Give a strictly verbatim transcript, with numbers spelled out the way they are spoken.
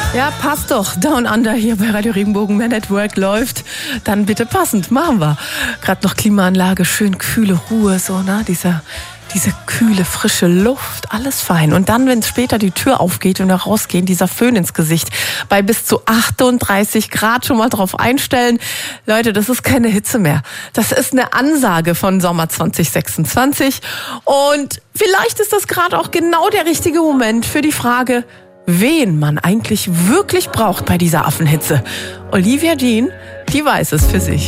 Ja, passt doch. Down Under hier bei Radio Regenbogen Man at Work läuft. Dann bitte passend, machen wir. Gerade noch Klimaanlage, schön kühle Ruhe, so, ne? Diese, diese kühle, frische Luft, alles fein. Und dann, wenn später die Tür aufgeht und wir rausgehen, dieser Föhn ins Gesicht. Bei bis zu achtunddreißig Grad schon mal drauf einstellen. Leute, das ist keine Hitze mehr. Das ist eine Ansage von Sommer zwanzig sechsundzwanzig. Und vielleicht ist das gerade auch genau der richtige Moment für die Frage, wen man eigentlich wirklich braucht bei dieser Affenhitze. Olivia Dean, die weiß es für sich.